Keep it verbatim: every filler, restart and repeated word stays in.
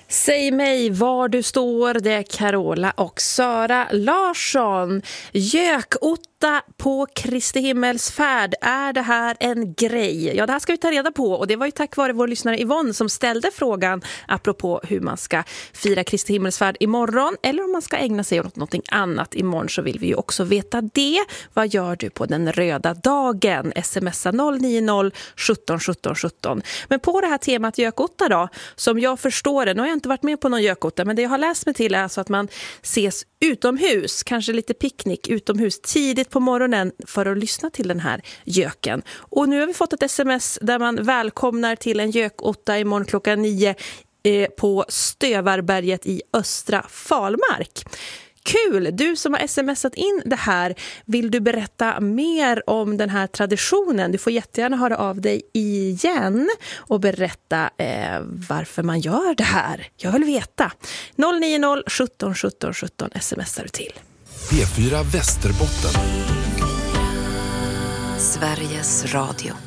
Säg mig var du står, det är Carola och Sara Larsson. Gökotta på Kristi himmelsfärd, är det här en grej? Ja, det här ska vi ta reda på, och det var ju tack vare vår lyssnare Yvonne som ställde frågan apropå hur man ska fira Kristi himmelsfärd imorgon, eller om man ska ägna sig åt något annat imorgon, så vill vi ju också veta det. Vad gör du på den röda dagen? Smsa noll nio noll sjutton sjutton sjutton. Men på det här temat Gökotta då, som jag förstår det, nu har jag inte varit med på någon Gökotta, men det jag har läst mig till är alltså att man ses utomhus, kanske lite picknick utomhus tidigt på morgonen för att lyssna till den här göken. Och nu har vi fått ett sms där man välkomnar till en Gökotta imorgon klockan nio eh, på Stövarberget i Östra Falmark. Kul! Du som har smsat in det här, vill du berätta mer om den här traditionen? Du får jättegärna höra av dig igen och berätta eh, varför man gör det här. Jag vill veta. noll nio noll sjutton sjutton sjutton smsar du till. P fyra Västerbotten. Sveriges Radio.